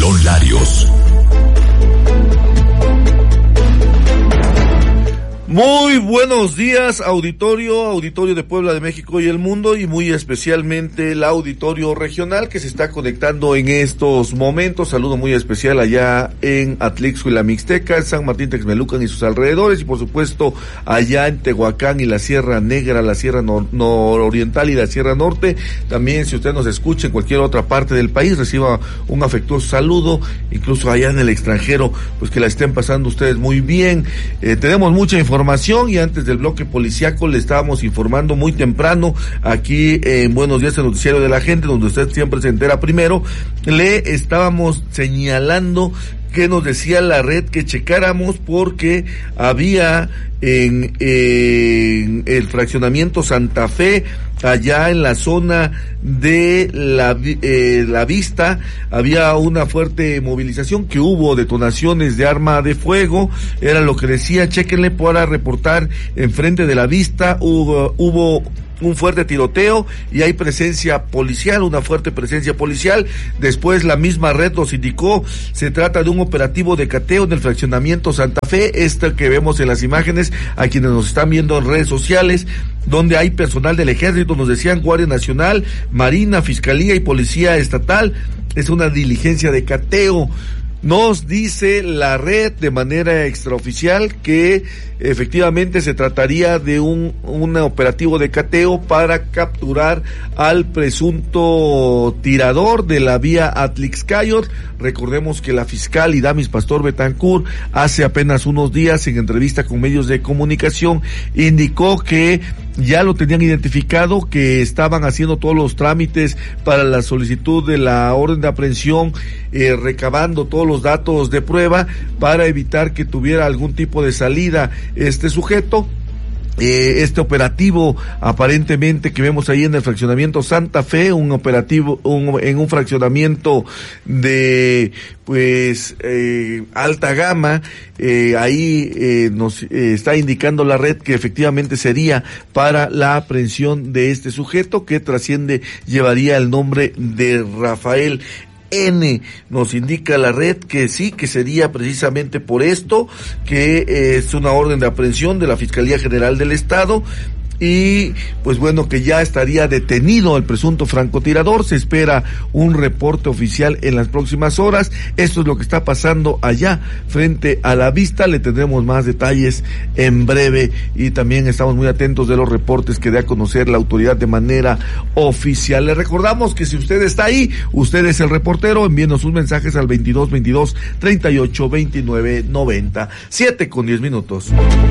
Elon Larios. Muy buenos días, auditorio de Puebla, de México y el mundo, y muy especialmente el auditorio regional que se está conectando en estos momentos. Saludo muy especial allá en Atlixco y la Mixteca, San Martín Texmelucan y sus alrededores, y por supuesto allá en Tehuacán y la Sierra Negra, la Sierra Nororiental y la Sierra Norte. También, si usted nos escucha en cualquier otra parte del país, reciba un afectuoso saludo, incluso allá en el extranjero, pues que la estén pasando ustedes muy bien. Tenemos mucha información, y antes del bloque policiaco le estábamos informando muy temprano aquí en Buenos Días, el noticiero de la gente, donde usted siempre se entera primero. Le estábamos señalando que nos decía la red que checáramos porque había en el fraccionamiento Santa Fe, allá en la zona de la Vista, había una fuerte movilización, que hubo detonaciones de arma de fuego, era lo que decía. Chéquenle para reportar enfrente de la Vista, hubo un fuerte tiroteo y hay presencia policial, una fuerte presencia policial. Después la misma red nos indicó, se trata de un operativo de cateo en el fraccionamiento Santa Fe, este que vemos en las imágenes a quienes nos están viendo en redes sociales, donde hay personal del ejército, nos decían Guardia Nacional, Marina, Fiscalía y Policía Estatal. Es una diligencia de cateo. Nos dice la red de manera extraoficial que efectivamente se trataría de un operativo de cateo para capturar al presunto tirador de la vía Atlixcayot. Recordemos que la fiscal Idamis Pastor Betancourt hace apenas unos días, en entrevista con medios de comunicación, indicó que ya lo tenían identificado, que estaban haciendo todos los trámites para la solicitud de la orden de aprehensión, recabando todos los datos de prueba para evitar que tuviera algún tipo de salida este sujeto. Este operativo aparentemente que vemos ahí en el fraccionamiento Santa Fe, un operativo en un fraccionamiento de alta gama, ahí nos está indicando la red que efectivamente sería para la aprehensión de este sujeto, que trasciende, llevaría el nombre de Rafael N. Nos indica la red que sí, que sería precisamente por esto, que es una orden de aprehensión de la Fiscalía General del Estado. Y pues bueno, que ya estaría detenido el presunto francotirador. Se espera un reporte oficial en las próximas horas. Esto es lo que está pasando allá frente a la Vista. Le tendremos más detalles en breve, y también estamos muy atentos de los reportes que dé a conocer la autoridad de manera oficial. Le recordamos que si usted está ahí, usted es el reportero, envíenos sus mensajes al 2222 38 29 90. 7:10.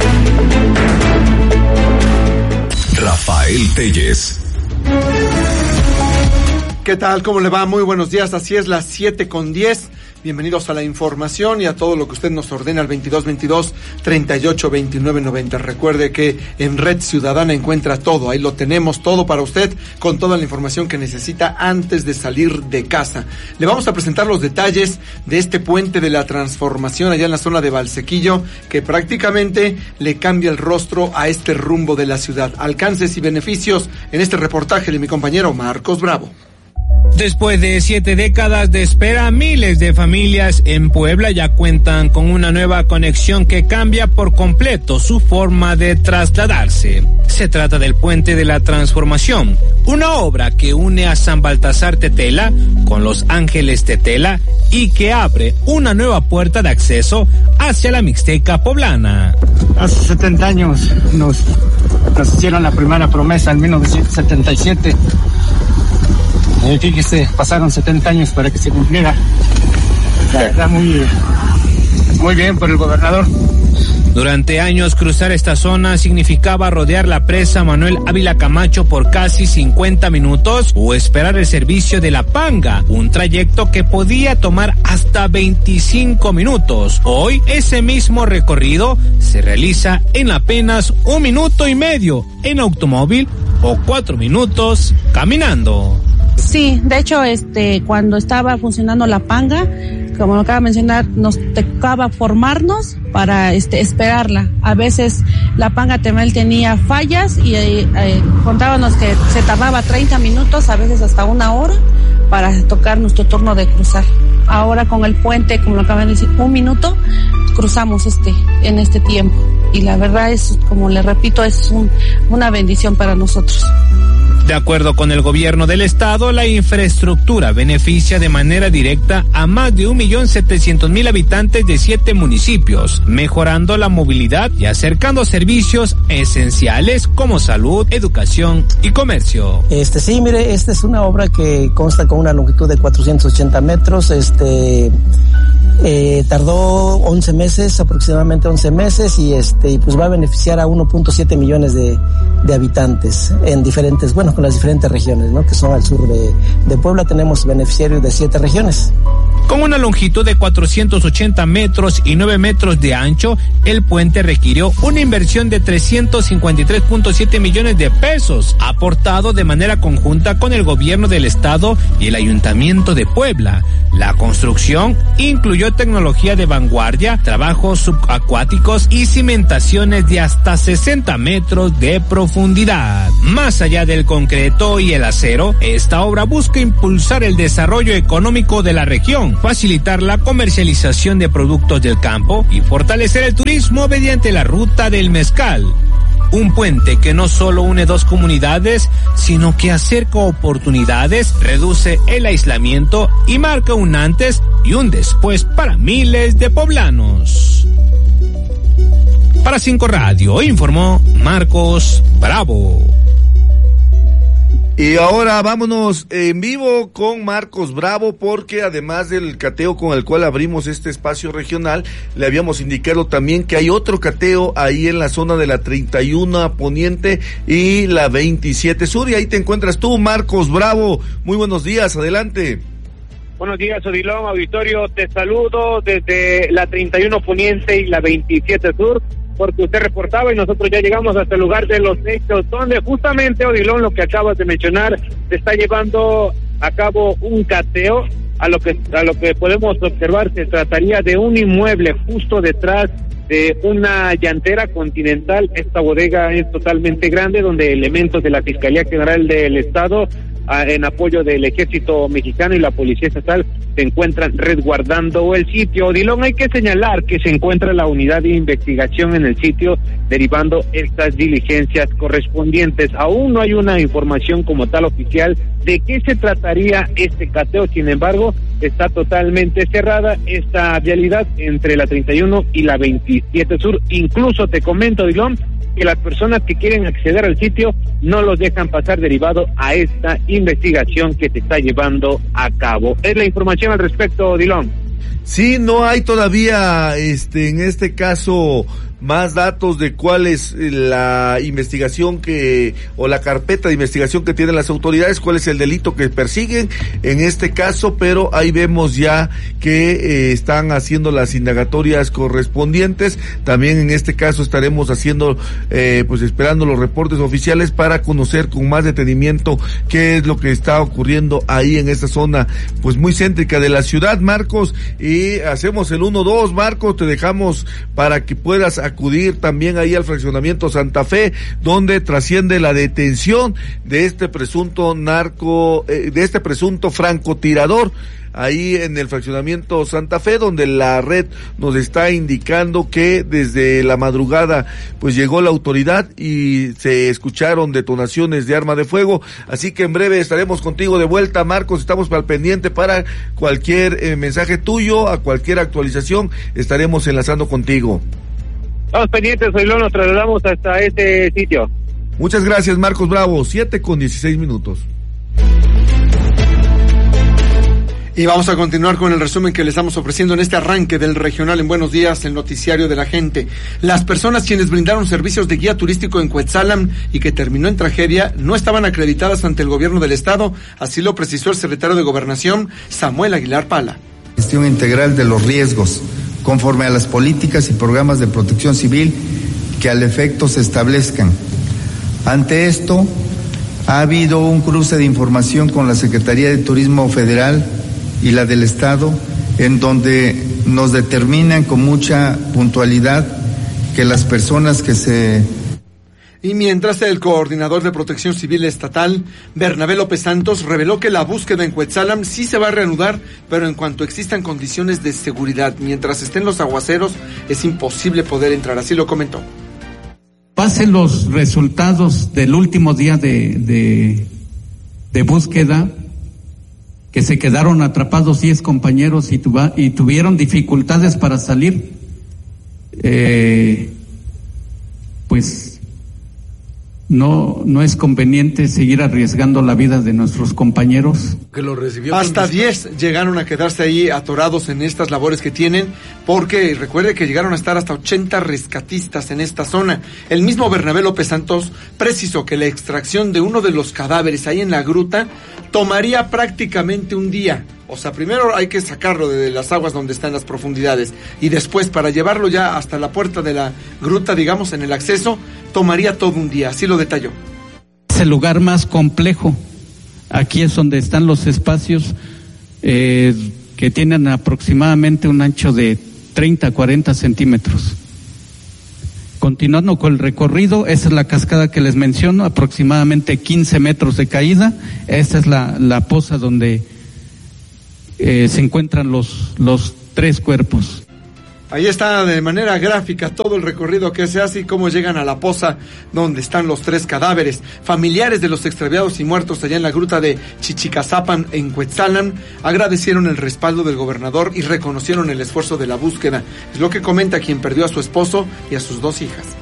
Rafael Telles. ¿Qué tal? ¿Cómo le va? Muy buenos días. Así es, las 7:10. Bienvenidos a la información y a todo lo que usted nos ordena al 2222 38 29 90. Recuerde que en Red Ciudadana encuentra todo. Ahí lo tenemos todo para usted, con toda la información que necesita antes de salir de casa. Le vamos a presentar los detalles de este puente de la transformación allá en la zona de Valsequillo, que prácticamente le cambia el rostro a este rumbo de la ciudad. Alcances y beneficios en este reportaje de mi compañero Marcos Bravo. Después de 7 décadas de espera, miles de familias en Puebla ya cuentan con una nueva conexión que cambia por completo su forma de trasladarse. Se trata del Puente de la Transformación, una obra que une a San Baltasar Tetela con Los Ángeles Tetela y que abre una nueva puerta de acceso hacia la Mixteca poblana. Hace 70 años nos hicieron la primera promesa en 1977. Fíjese, pasaron 70 años para que se cumpliera. Está muy bien por el gobernador. Durante años cruzar esta zona significaba rodear la presa Manuel Ávila Camacho por casi 50 minutos o esperar el servicio de La Panga, un trayecto que podía tomar hasta 25 minutos. Hoy ese mismo recorrido se realiza en apenas 1 minuto y medio en automóvil o 4 minutos caminando. Sí, de hecho, cuando estaba funcionando La Panga, como lo acaba de mencionar, nos tocaba formarnos para esperarla. A veces La Panga también tenía fallas y contábamos que se tardaba 30 minutos, a veces hasta 1 hora, para tocar nuestro turno de cruzar. ahora con el puente, como lo acaban de decir, 1 minuto, cruzamos en este tiempo. Y la verdad es, como le repito, es una bendición para nosotros. De acuerdo con el gobierno del estado, la infraestructura beneficia de manera directa a más de 1.700.000 habitantes de 7 municipios, mejorando la movilidad y acercando servicios esenciales como salud, educación y comercio. Sí, mire, esta es una obra que consta con una longitud de 480 metros, tardó 11 meses, aproximadamente 11 meses, y pues va a beneficiar a 1.7 millones de habitantes en diferentes, con las diferentes regiones, ¿no? Que son al sur de Puebla. Tenemos beneficiarios de 7 regiones. Con una longitud de 480 metros y 9 metros de ancho, el puente requirió una inversión de 353.7 millones de pesos, aportado de manera conjunta con el gobierno del estado y el ayuntamiento de Puebla. La construcción incluyó tecnología de vanguardia, trabajos subacuáticos y cimentaciones de hasta 60 metros de profundidad. Más allá del concreto y el acero, esta obra busca impulsar el desarrollo económico de la región, facilitar la comercialización de productos del campo y fortalecer el turismo mediante la ruta del mezcal. Un puente que no solo une 2 comunidades, sino que acerca oportunidades, reduce el aislamiento y marca un antes y un después para miles de poblanos. Para 5 Radio informó Marcos Bravo. Y ahora vámonos en vivo con Marcos Bravo, porque además del cateo con el cual abrimos este espacio regional, le habíamos indicado también que hay otro cateo ahí en la zona de la 31 Poniente y la 27 Sur, y ahí te encuentras tú, Marcos Bravo. Muy buenos días, adelante. Buenos días, Odilon, auditorio, te saludo desde la 31 Poniente y la 27 Sur, porque usted reportaba y nosotros ya llegamos hasta el lugar de los hechos, donde justamente, Odilon, lo que acabas de mencionar, se está llevando a cabo un cateo. A lo que podemos observar, se trataría de un inmueble justo detrás de una llantera Continental. Esta bodega es totalmente grande, donde elementos de la Fiscalía General del Estado, en apoyo del Ejército Mexicano y la Policía Estatal, se encuentran resguardando el sitio. Odilon, hay que señalar que se encuentra la unidad de investigación en el sitio derivando estas diligencias correspondientes. Aún no hay una información como tal oficial de qué se trataría este cateo. Sin embargo, está totalmente cerrada esta vialidad entre la 31 y la 27 Sur. Incluso te comento, Odilon, que las personas que quieren acceder al sitio no los dejan pasar derivado a esta investigación que se está llevando a cabo. Es la información al respecto, Odilon. Sí, no hay todavía, en este caso, más datos de cuál es la investigación o la carpeta de investigación que tienen las autoridades, cuál es el delito que persiguen en este caso, pero ahí vemos ya que están haciendo las indagatorias correspondientes. También en este caso estaremos haciendo, esperando los reportes oficiales para conocer con más detenimiento qué es lo que está ocurriendo ahí en esta zona, pues muy céntrica de la ciudad, Marcos, y hacemos el 1-2, Marcos, te dejamos para que puedas acudir también ahí al fraccionamiento Santa Fe, donde trasciende la detención de este presunto francotirador, ahí en el fraccionamiento Santa Fe, donde la red nos está indicando que desde la madrugada pues llegó la autoridad y se escucharon detonaciones de arma de fuego. Así que en breve estaremos contigo de vuelta, Marcos. Estamos al pendiente para cualquier mensaje tuyo, a cualquier actualización estaremos enlazando contigo. Estamos pendientes, Odilon, nos trasladamos hasta este sitio. Muchas gracias, Marcos Bravo. 7:16. Y vamos a continuar con el resumen que le estamos ofreciendo en este arranque del regional en Buenos Días, el noticiario de la gente. Las personas quienes brindaron servicios de guía turístico en Cuetzalan y que terminó en tragedia no estaban acreditadas ante el gobierno del estado, así lo precisó el secretario de Gobernación, Samuel Aguilar Pala. Gestión integral de los riesgos, conforme a las políticas y programas de protección civil que al efecto se establezcan. Ante esto, ha habido un cruce de información con la Secretaría de Turismo Federal y la del Estado, en donde nos determinan con mucha puntualidad que las personas que se... Y mientras, el coordinador de Protección Civil Estatal, Bernabé López Santos, reveló que la búsqueda en Cuetzalan sí se va a reanudar, pero en cuanto existan condiciones de seguridad. Mientras estén los aguaceros, es imposible poder entrar. Así lo comentó. Pasen los resultados del último día de búsqueda, que se quedaron atrapados 10 compañeros y tuvieron dificultades para salir, pues no es conveniente seguir arriesgando la vida de nuestros compañeros. Que lo recibió. Hasta 10 llegaron a quedarse ahí atorados en estas labores que tienen, porque recuerde que llegaron a estar hasta 80 rescatistas en esta zona. El mismo Bernabé López Santos precisó que la extracción de uno de los cadáveres ahí en la gruta tomaría prácticamente un día. O sea, primero hay que sacarlo de las aguas donde están las profundidades, y después para llevarlo ya hasta la puerta de la gruta, digamos, en el acceso, tomaría todo un día. Así lo detalló. Es el lugar más complejo. Aquí es donde están los espacios que tienen aproximadamente un ancho de 30 a 40 centímetros. Continuando con el recorrido, esa es la cascada que les menciono, aproximadamente 15 metros de caída. Esta es la poza donde se encuentran los 3 cuerpos. Ahí está de manera gráfica todo el recorrido que se hace y cómo llegan a la poza donde están los 3 cadáveres. Familiares de los extraviados y muertos allá en la gruta de Chichicazapan en Cuetzalan agradecieron el respaldo del gobernador y reconocieron el esfuerzo de la búsqueda. Es lo que comenta quien perdió a su esposo y a sus 2 hijas.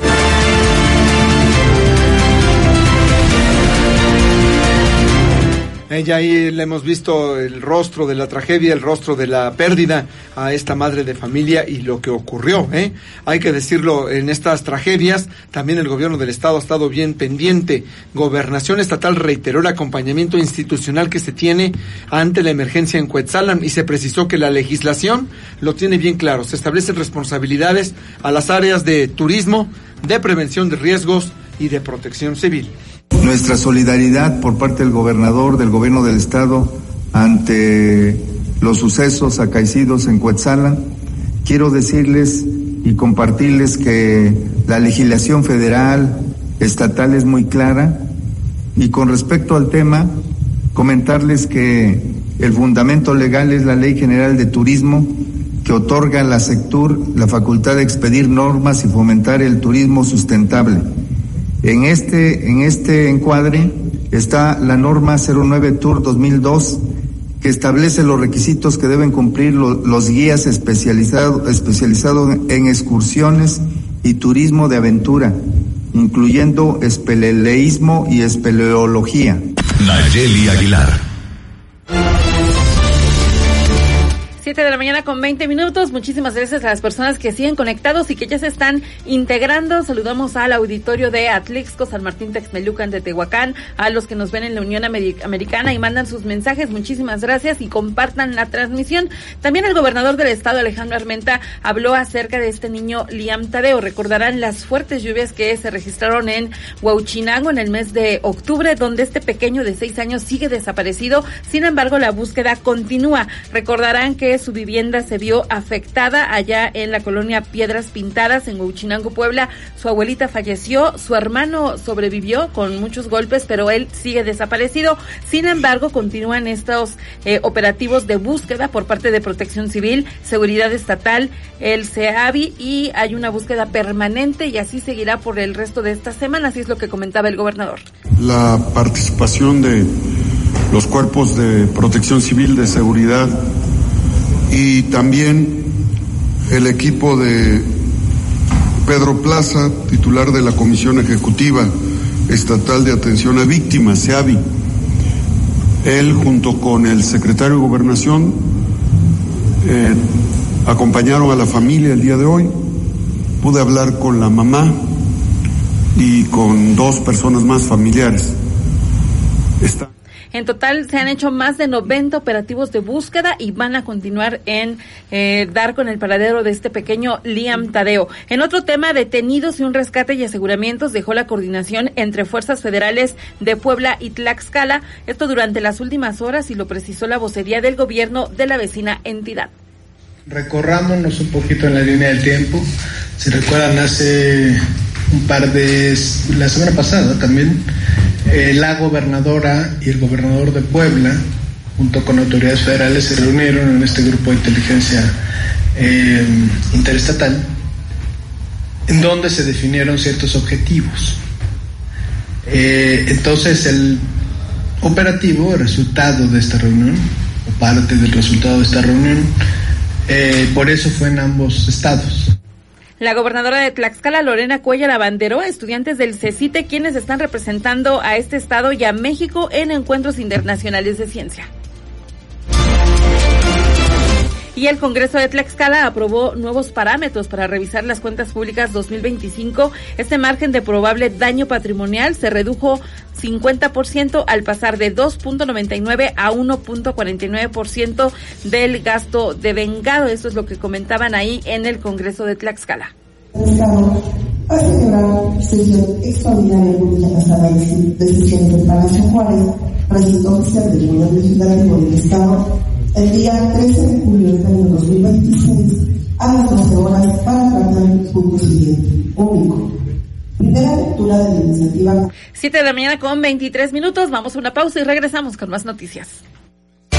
Ella ahí le hemos visto el rostro de la tragedia, el rostro de la pérdida a esta madre de familia y lo que ocurrió, Hay que decirlo, en estas tragedias también el gobierno del estado ha estado bien pendiente. Gobernación estatal reiteró el acompañamiento institucional que se tiene ante la emergencia en Cuetzalan y se precisó que la legislación lo tiene bien claro. Se establecen responsabilidades a las áreas de turismo, de prevención de riesgos y de protección civil. Nuestra solidaridad por parte del gobernador, del gobierno del estado, ante los sucesos acaecidos en Cuetzalan. Quiero decirles y compartirles que la legislación federal, estatal es muy clara, y con respecto al tema, comentarles que el fundamento legal es la Ley General de Turismo, que otorga a la SECTUR la facultad de expedir normas y fomentar el turismo sustentable. En este encuadre está la norma 09 Tour 2002, que establece los requisitos que deben cumplir los guías especializados en excursiones y turismo de aventura, incluyendo espeleísmo y espeleología. Nayeli Aguilar. 7 de la mañana con 20 minutos. Muchísimas gracias a las personas que siguen conectados y que ya se están integrando. Saludamos al auditorio de Atlixco, San Martín Texmelucan, de Tehuacán, a los que nos ven en la Unión Americana y mandan sus mensajes. Muchísimas gracias y compartan la transmisión. También el gobernador del estado, Alejandro Armenta, habló acerca de este niño Liam Tadeo. Recordarán las fuertes lluvias que se registraron en Huauchinango en el mes de octubre, donde este pequeño de 6 años sigue desaparecido. Sin embargo, la búsqueda continúa. Recordarán que su vivienda se vio afectada allá en la colonia Piedras Pintadas, en Huauchinango, Puebla. Su abuelita falleció, su hermano sobrevivió con muchos golpes, pero él sigue desaparecido. Sin embargo, continúan estos operativos de búsqueda por parte de Protección Civil, Seguridad Estatal, el CEAVI, y hay una búsqueda permanente y así seguirá por el resto de esta semana. Así es lo que comentaba el gobernador. La participación de los cuerpos de Protección Civil, de Seguridad, y también el equipo de Pedro Plaza, titular de la Comisión Ejecutiva Estatal de Atención a Víctimas, CEAVI. Él, junto con el secretario de Gobernación, acompañaron a la familia el día de hoy. Pude hablar con la mamá y con 2 personas más familiares. En total se han hecho más de 90 operativos de búsqueda y van a continuar en dar con el paradero de este pequeño Liam Tadeo. En otro tema, detenidos y un rescate y aseguramientos dejó la coordinación entre fuerzas federales de Puebla y Tlaxcala. Esto durante las últimas horas y lo precisó la vocería del gobierno de la vecina entidad. Recorrámonos un poquito en la línea del tiempo. Si recuerdan, hace la semana pasada también, la gobernadora y el gobernador de Puebla, junto con autoridades federales, se reunieron en este grupo de inteligencia interestatal, en donde se definieron ciertos objetivos. Entonces el operativo, el resultado de esta reunión, o parte del resultado de esta reunión, por eso fue en ambos estados. La gobernadora de Tlaxcala, Lorena Cuellar, abanderó a estudiantes del CECITE, quienes están representando a este estado y a México en encuentros internacionales de ciencia. Y el Congreso de Tlaxcala aprobó nuevos parámetros para revisar las cuentas públicas 2025. Este margen de probable daño patrimonial se redujo 50% al pasar de 2.99 a 1.49% del gasto de vengado. Esto es lo que comentaban ahí en el Congreso de Tlaxcala. El Estado ha celebrado sesión extraordinaria pública en la sala de sesiones del Palacio Juárez, recinto oficial del Gobierno Legislativo del Estado, el día 13 de julio del año 2026 a las 12 horas para tratar el punto siguiente, único. Primera lectura de la iniciativa. 7 de la mañana con 23 minutos. Vamos a una pausa y regresamos con más noticias.